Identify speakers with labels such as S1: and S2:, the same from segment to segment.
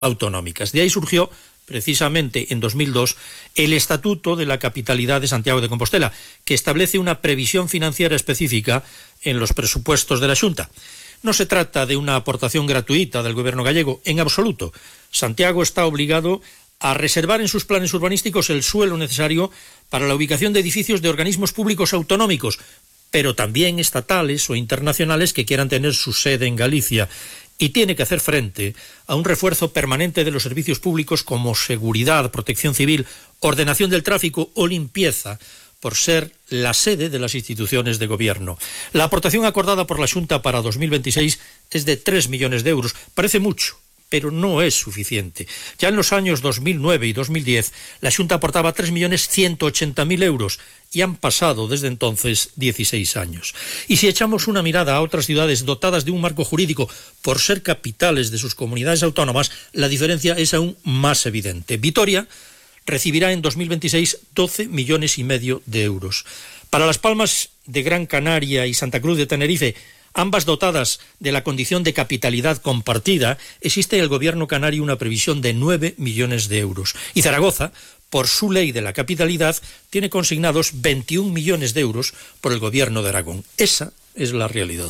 S1: autonómicas. De ahí surgió, precisamente en 2002, el Estatuto de la Capitalidad de Santiago de Compostela, que establece una previsión financiera específica en los presupuestos de la Xunta. No se trata de una aportación gratuita del gobierno gallego, en absoluto. Santiago está obligado a reservar en sus planes urbanísticos el suelo necesario para la ubicación de edificios de organismos públicos autonómicos, pero también estatales o internacionales que quieran tener su sede en Galicia, y tiene que hacer frente a un refuerzo permanente de los servicios públicos como seguridad, protección civil, ordenación del tráfico o limpieza, por ser la sede de las instituciones de gobierno. La aportación acordada por la Xunta para 2026 es de 3 millones de euros. Parece mucho, pero no es suficiente. Ya en los años 2009 y 2010, la Xunta aportaba 3.180.000 euros y han pasado desde entonces 16 años. Y si echamos una mirada a otras ciudades dotadas de un marco jurídico por ser capitales de sus comunidades autónomas, la diferencia es aún más evidente. Vitoria recibirá en 2026 12,5 millones de euros. Para Las Palmas de Gran Canaria y Santa Cruz de Tenerife, ambas dotadas de la condición de capitalidad compartida, existe en el gobierno canario una previsión de 9 millones de euros. Y Zaragoza, por su ley de la capitalidad, tiene consignados 21 millones de euros por el gobierno de Aragón. Esa es la realidad.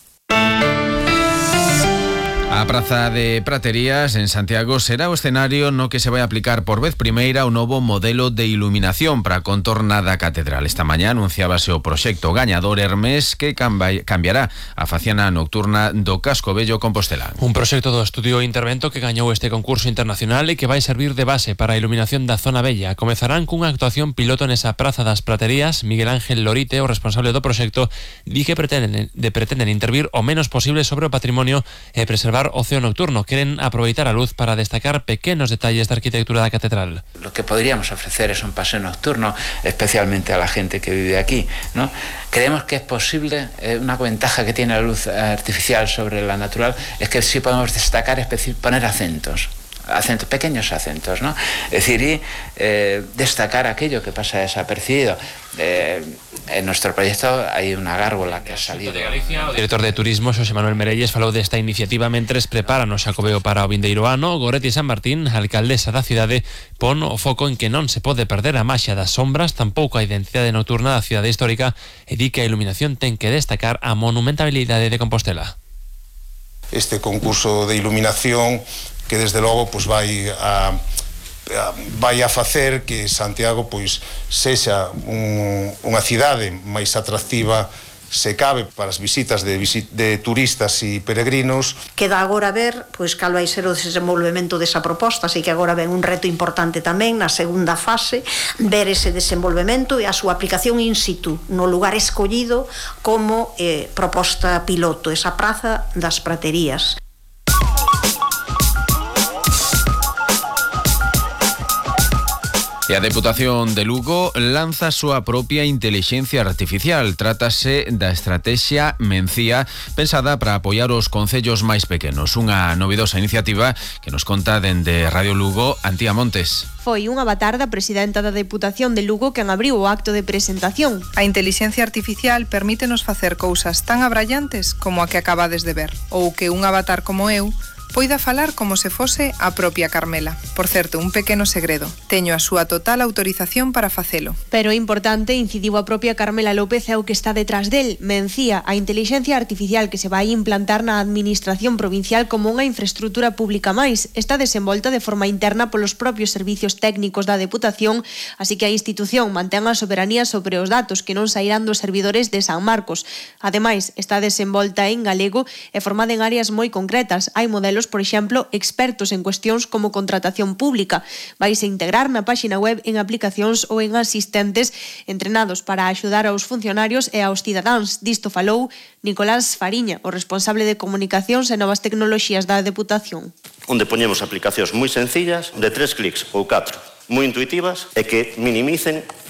S2: A Praza de Praterías, en Santiago, será o escenario no que se vai aplicar por vez primeira o novo modelo de iluminación para a contorna da catedral. Esta mañá anunciábase o proxecto gañador Hermes, que cambiará a faciana nocturna do Casco Vello Compostela.
S3: Un proxecto do estudio Intervento que gañou este concurso internacional e que vai servir de base para a iluminación da zona bella. Comezarán cunha actuación piloto nesa Praza das Praterías. Miguel Ángel Lorite, o responsable do proxecto, di que pretenden intervir o menos posible sobre o patrimonio e preservar ocio nocturno. Quieren aproveitar a luz para destacar pequeños detalles de arquitectura de la catedral.
S4: Lo que podríamos ofrecer es un paseo nocturno, especialmente a la gente que vive aquí, ¿no? Creemos que es posible, una ventaja que tiene la luz artificial sobre la natural es que sí podemos destacar, poner acentos, pequeños acentos, ¿no? Es decir, y destacar aquello que pasa desapercibido. En nuestro proyecto hay una gárgola que ha salido
S3: de Galicia. O director de Turismo, Xosé Manuel Merelles, falou desta iniciativa mentres preparan o Xacobeo para o vindeiro ano. Goretti San Martín, a alcaldesa da cidade, pon o foco en que non se pode perder a maxia das sombras, tampouco a identidade nocturna da cidade histórica, e di que a iluminación ten que destacar a monumentabilidade de Compostela.
S5: Este concurso de iluminación que desde logo pois vai a facer que Santiago pois sexa unha cidade máis atractiva, se cabe, para as visitas de turistas e peregrinos.
S6: Queda agora ver pois cal vai ser o desenvolvemento desa proposta, así que agora ven un reto importante tamén na segunda fase, ver ese desenvolvemento e a súa aplicación in situ no lugar escollido como proposta piloto, esa Praza das Praterías.
S2: E a Deputación de Lugo lanza a súa propia intelixencia artificial. Trátase da estrategia Mencía, pensada para apoiar os concellos máis pequenos. Unha novidosa iniciativa que nos conta dende Radio Lugo, Antía Montes.
S7: Foi unha batarda presidenta da Deputación de Lugo quen abriu o acto de presentación.
S8: A intelixencia artificial permítenos facer cousas tan abrallantes como a que acabades de ver, ou que un avatar como eu poida falar como se fose a propia Carmela. Por certo, un pequeno segredo. Teño a súa total autorización para facelo.
S7: Pero é importante, incidiu a propia Carmela López, é o que está detrás del. Mencía, a intelixencia artificial que se vai implantar na administración provincial como unha infraestructura pública máis. Está desenvolta de forma interna polos propios servicios técnicos da Deputación, así que a institución mantén a soberanía sobre os datos que non sairán dos servidores de San Marcos. Ademais, está desenvolta en galego e formada en áreas moi concretas. Hai modelos, por exemplo, expertos en cuestións como contratación pública. Vaise integrar na páxina web en aplicacións ou en asistentes entrenados para axudar aos funcionarios e aos cidadáns. Disto falou Nicolás Fariña, o responsable de comunicacións e novas tecnoloxías da Deputación.
S9: Onde poñemos aplicacións moi sencillas, de 3 clics ou 4, moi intuitivas e que minimicen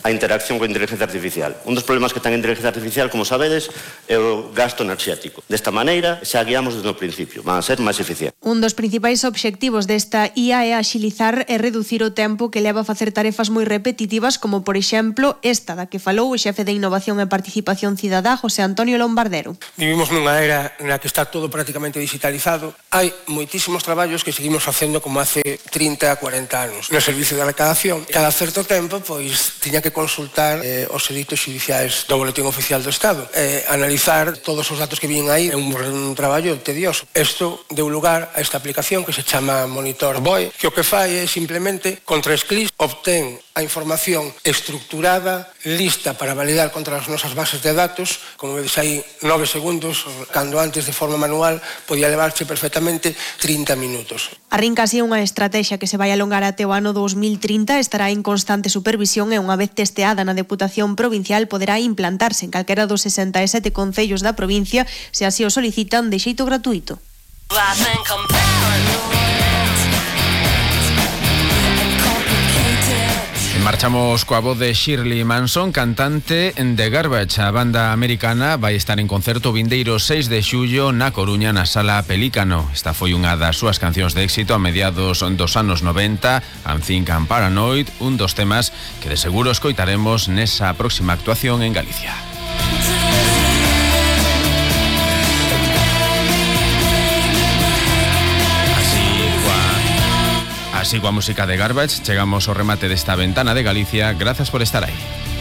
S9: a interacción coa inteligencia artificial. Un dos problemas que ten a inteligencia artificial, como sabedes, é o gasto enerxético. Desta maneira, xa guiamos desde o principio, van a ser máis eficientes.
S7: Un dos principais obxectivos desta IA é axilizar e reducir o tempo que leva a facer tarefas moi repetitivas, como, por exemplo, esta da que falou o xefe de Innovación e Participación Cidadá, José Antonio Lombardero.
S10: Vivimos nunha era na que está todo prácticamente digitalizado. Hai moitísimos traballos que seguimos facendo como hace 30 a 40 anos. No servicio de recadación, cada certo tempo, pois, tiña que consultar os editos xudiciais do Boletín Oficial do Estado. Analizar todos os datos que viñen aí é un traballo tedioso. Isto deu lugar a esta aplicación que se chama Monitor BOE, que o que fai é simplemente, con 3 clics, obtén a información estructurada, lista para validar contra as nosas bases de datos. Como vedes aí, 9 segundos, cando antes de forma manual podía levarse perfectamente 30 minutos.
S7: Arrinca así unha estrategia que se vai alongar até o ano 2030, estará en constante supervisión e unha vez testeada na Deputación Provincial poderá implantarse en calquera dos 67 concellos da provincia se así o solicitan de xeito gratuito.
S2: Marchamos coa voz de Shirley Manson, cantante de Garbage. A banda americana vai estar en concerto vindeiro 6 de xullo na Coruña, na Sala Pelícano. Esta foi unha das súas cancións de éxito a mediados dos anos 90, I'm Think I'm Paranoid, un dos temas que de seguro escoitaremos nesa próxima actuación en Galicia. Así coa música de Garbage chegamos ao remate desta ventana de Galicia. Grazas por estar aí.